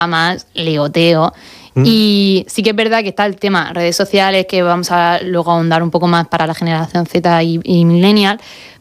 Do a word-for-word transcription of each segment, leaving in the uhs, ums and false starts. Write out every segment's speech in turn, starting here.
más ligoteo. Mm. Y sí que es verdad que está el tema redes sociales, que vamos a luego ahondar un poco más para la generación Z y, y millennial,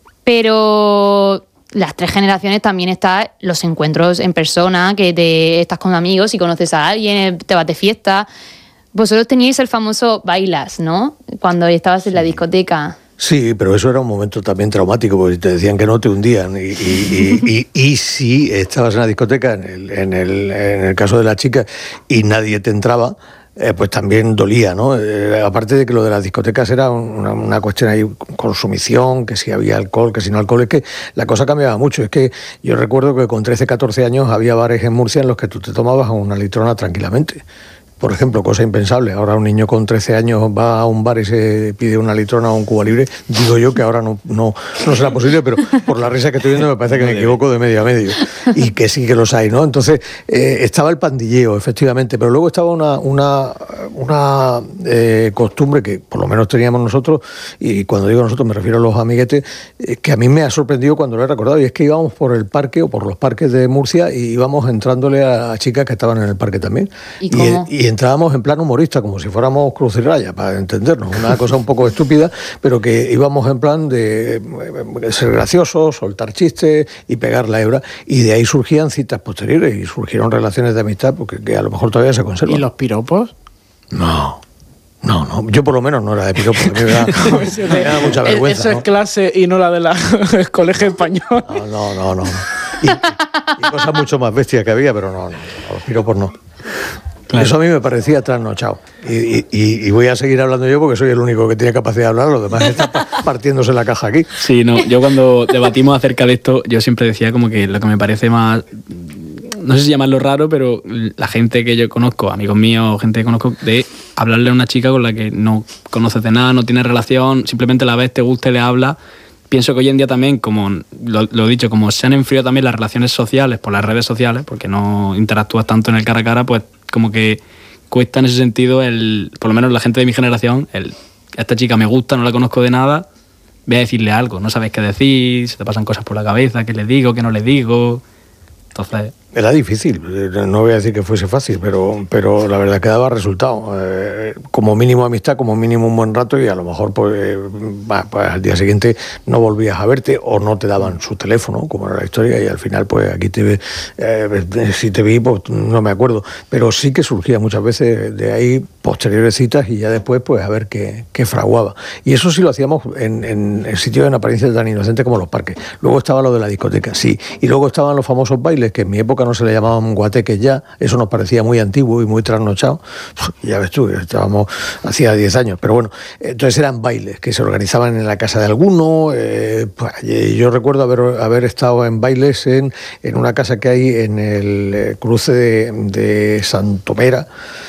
pero las tres generaciones también están los encuentros en persona, que te estás con amigos y conoces a alguien, te vas de fiesta. Vosotros teníais el famoso bailas, ¿no? Cuando estabas en la discoteca. Sí, pero eso era un momento también traumático, porque te decían que no te hundían. Y, y, y, y, y si estabas en la discoteca, en el, en, el, en el caso de la chica, y nadie te entraba, eh, pues también dolía, ¿no? Eh, aparte de que lo de las discotecas era una, una cuestión ahí, consumición, que si había alcohol, que si no alcohol, es que la cosa cambiaba mucho. Es que yo recuerdo que con trece, catorce años había bares en Murcia en los que tú te tomabas una litrona tranquilamente. Por ejemplo, cosa impensable. Ahora un niño con trece años va a un bar y se pide una litrona o un Cuba Libre. Digo yo que ahora no, no, no será posible, pero por la risa que estoy viendo me parece que me equivoco de medio a medio. Y que sí que los hay, ¿no? Entonces, eh, estaba el pandilleo, efectivamente, pero luego estaba una, una, una eh, costumbre que por lo menos teníamos nosotros, y cuando digo nosotros me refiero a los amiguetes, eh, que a mí me ha sorprendido cuando lo he recordado, y es que íbamos por el parque o por los parques de Murcia y íbamos entrándole a, a chicas que estaban en el parque también. ¿Y cómo? Y, y entrábamos en plan humorista, como si fuéramos Cruz y Raya, para entendernos, una cosa un poco estúpida, pero que íbamos en plan de ser graciosos, soltar chistes y pegar la hebra, y de ahí surgían citas posteriores y surgieron relaciones de amistad porque que a lo mejor todavía se conservan. ¿Y los piropos? No. No, no, yo por lo menos no era de piropo, a mí me da, me da mucha vergüenza. Eso, ¿no? Es clase y no la de la colegio español. No, no, no, no. Y, y, y cosas mucho más bestias que había, pero no, no, no, los piropos no. Claro. Eso a mí me parecía trasnochado. Y, y, y voy a seguir hablando yo porque soy el único que tiene capacidad de hablar, los demás están partiéndose la caja aquí. Sí, no, yo cuando debatimos acerca de esto, yo siempre decía como que lo que me parece más, no sé si llamarlo raro, pero la gente que yo conozco, amigos míos, gente que conozco, de hablarle a una chica con la que no conoces de nada, no tienes relación, simplemente la ves, te gusta y le hablas. Pienso que hoy en día también, como lo, lo he dicho, como se han enfriado también las relaciones sociales por las redes sociales, porque no interactúas tanto en el cara a cara, pues como que cuesta en ese sentido, el, por lo menos la gente de mi generación, el, esta chica me gusta, no la conozco de nada, voy a decirle algo, no sabes qué decir, se te pasan cosas por la cabeza, qué le digo, qué no le digo. Entonces... Era difícil, no voy a decir que fuese fácil, pero, pero la verdad que daba resultado. Eh, como mínimo amistad, como mínimo un buen rato, y a lo mejor pues, eh, pues al día siguiente no volvías a verte o no te daban su teléfono, como era la historia, y al final pues aquí te ve, eh, si te vi pues no me acuerdo, pero sí que surgía muchas veces de ahí posteriores citas y ya después pues a ver qué, qué fraguaba. Y eso sí lo hacíamos en, en, en sitios en apariencia tan inocentes como los parques. Luego estaba lo de la discoteca, sí, y luego estaban los famosos bailes, que en mi época no se le llamaban guateques ya, eso nos parecía muy antiguo y muy trasnochado, ya ves tú, estábamos hacía diez años, pero bueno, entonces eran bailes que se organizaban en la casa de alguno, eh, pues, yo recuerdo haber, haber estado en bailes en, en una casa que hay en el cruce de, de Santomera,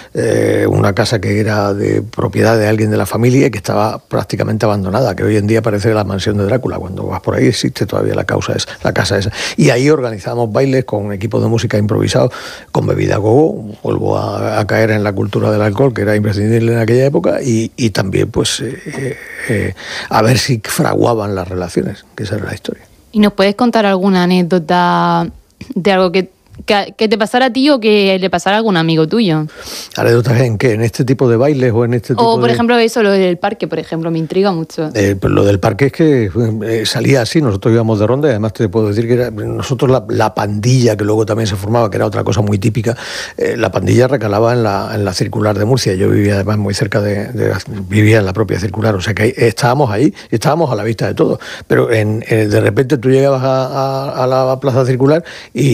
eh, una casa que era de propiedad de alguien de la familia y que estaba prácticamente abandonada, que hoy en día parece la mansión de Drácula, cuando vas por ahí existe todavía la, causa esa, la casa esa, y ahí organizábamos bailes con equipos de música improvisado, con bebida gogo, vuelvo a, a caer en la cultura del alcohol, que era imprescindible en aquella época, y, y también pues eh, eh, a ver si fraguaban las relaciones, que esa era la historia. ¿Y nos puedes contar alguna anécdota de algo que, que, que te pasara a ti o que le pasara a algún amigo tuyo? ¿Anécdotas en qué? ¿En este tipo de bailes o en este tipo de...? O, por de... ejemplo, eso, lo del parque, por ejemplo, me intriga mucho. Eh, pues lo del parque es que eh, salía así, nosotros íbamos de ronda, y además te puedo decir que era, nosotros la, la pandilla, que luego también se formaba, que era otra cosa muy típica, eh, la pandilla recalaba en la, en la circular de Murcia. Yo vivía además muy cerca de, de... vivía en la propia circular, o sea que ahí, estábamos ahí, estábamos a la vista de todos, pero en, en, de repente tú llegabas a, a, a la plaza circular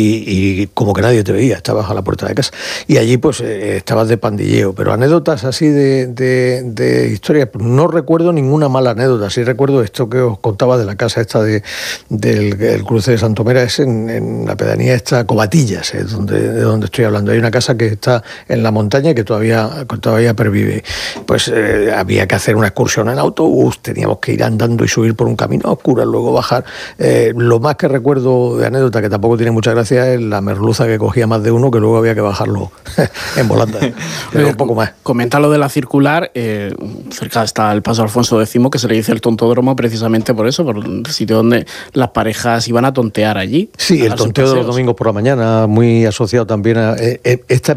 y, y como que nadie te veía, estabas a la puerta de casa. Y allí pues eh, estabas de pandilleo, pero anécdotas así de, de, de historias, no recuerdo ninguna mala anécdota, sí recuerdo esto que os contaba de la casa esta de, del el cruce de Santomera, es en, en la pedanía esta Covatillas, es donde, de donde estoy hablando. Hay una casa que está en la montaña y que todavía, todavía pervive. Pues eh, había que hacer una excursión en autobús, teníamos que ir andando y subir por un camino oscuro, luego bajar. Eh, lo más que recuerdo de anécdota, que tampoco tiene mucha gracia, es la merluza que cogía más de uno, que luego había que bajarlo en volanda, pero un poco más. Comenta lo de la circular, eh, cerca está el Paso Alfonso X, que se le dice el tontódromo precisamente por eso, por el sitio donde las parejas iban a tontear allí. Sí, el tonteo de los domingos por la mañana, muy asociado también a... Eh, eh, esta